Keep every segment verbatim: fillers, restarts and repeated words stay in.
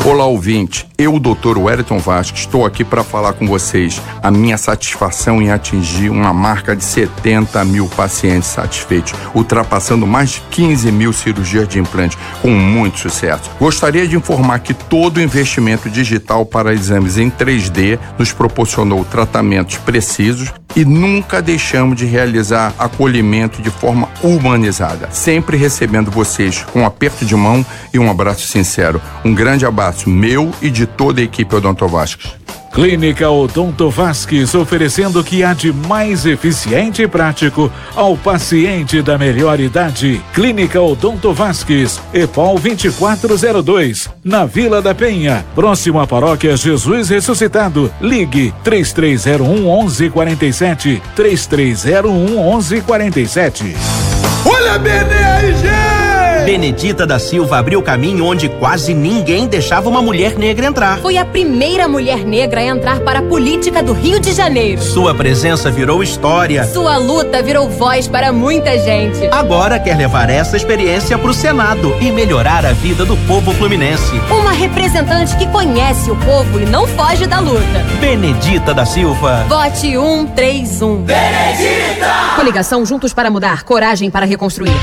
Olá, ouvinte. Eu, doutor Wellington Vasques, estou aqui para falar com vocês a minha satisfação em atingir uma marca de setenta mil pacientes satisfeitos, ultrapassando mais de quinze mil cirurgias de implante, com muito sucesso. Gostaria de informar que todo o investimento digital para exames em três D nos proporcionou tratamentos precisos e nunca deixamos de realizar acolhimento de forma humanizada, sempre recebendo vocês com um aperto de mão e um abraço sincero. Um grande abraço meu e de toda a equipe Odonto Vasques. Clínica Odonto Vasques, oferecendo o que há de mais eficiente e prático ao paciente da melhor idade. Clínica Odonto Vasques, EPOL vinte e quatro zero dois, na Vila da Penha, próximo à Paróquia Jesus Ressuscitado. Ligue três três zero um, onze quarenta e sete, três três zero um, onze quarenta e sete. Olha, B D R G! Benedita da Silva abriu caminho onde quase ninguém deixava uma mulher negra entrar. Foi a primeira mulher negra a entrar para a política do Rio de Janeiro. Sua presença virou história. Sua luta virou voz para muita gente. Agora quer levar essa experiência para o Senado e melhorar a vida do povo fluminense. Uma representante que conhece o povo e não foge da luta. Benedita da Silva. Vote um três um. Benedita! Coligação Juntos para Mudar, coragem para reconstruir.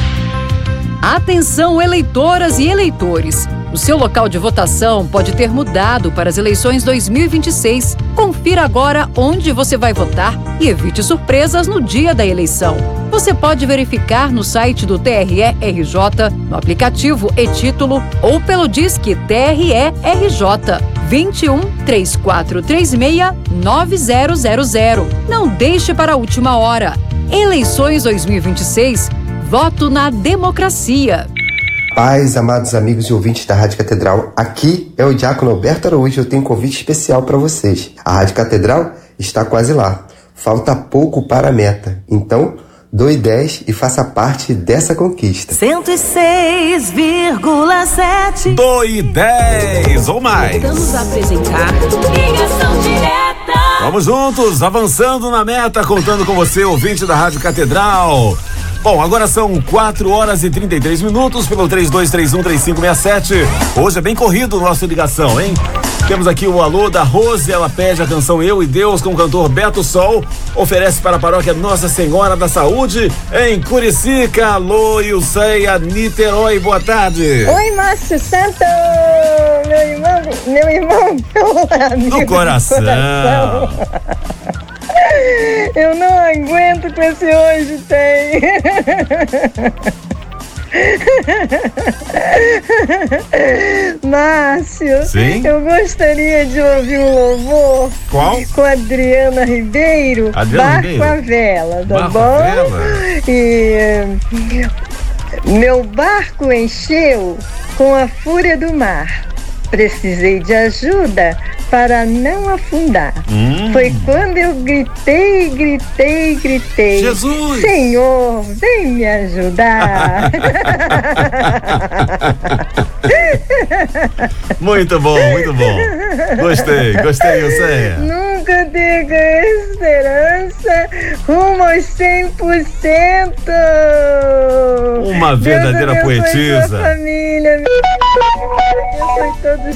Atenção, eleitoras e eleitores! O seu local de votação pode ter mudado para as eleições dois mil e vinte e seis. Confira agora onde você vai votar e evite surpresas no dia da eleição. Você pode verificar no site do T R E R J, no aplicativo e-Título ou pelo Disque T R E R J vinte e um, três quatro três seis, nove zero zero zero. Não deixe para a última hora. Eleições dois mil e vinte e seis. Voto na democracia. Paz, amados amigos e ouvintes da Rádio Catedral, aqui é o Diácono Alberto Araújo. Eu tenho um convite especial para vocês. A Rádio Catedral está quase lá. Falta pouco para a meta. Então, doe dez e faça parte dessa conquista. cento e seis vírgula sete. Doe dez ou mais. Vamos apresentar Ligação Direta. Vamos juntos, avançando na meta, contando com você, ouvinte da Rádio Catedral. Bom, agora são quatro horas e trinta e três minutos pelo três dois três um, três cinco seis sete. Hoje é bem corrido o nosso ligação, hein? Temos aqui o alô da Rose, ela pede a canção Eu e Deus com o cantor Beto Sol, oferece para a paróquia Nossa Senhora da Saúde em Curicica. Alô, Ilceia, Niterói, boa tarde. Oi, Márcio Santo, meu irmão, meu irmão, meu amigo do coração. Do coração. Eu não aguento com esse hoje tem. Márcio, sim? Eu gostaria de ouvir um louvor. Qual? Com a Adriana Ribeiro, Adriana Barco Ribeiro. à Vela, tá Barco bom? à Vela. E meu barco encheu com a fúria do mar. Precisei de ajuda para não afundar. Hum. Foi quando eu gritei, gritei, gritei. Jesus! Senhor, vem me ajudar. Muito bom, muito bom. Gostei, gostei, Ilceia. Nunca diga esperança rumo aos cem por cento. Uma verdadeira Deus abençoe poetisa. sua família. Deus abençoe todos